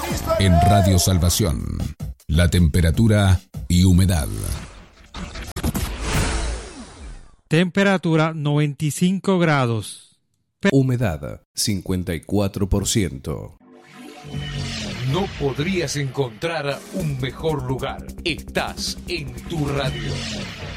En Radio Salvación, la temperatura y humedad. Temperatura 95 grados. Humedad 54%. No podrías encontrar un mejor lugar. Estás en tu radio.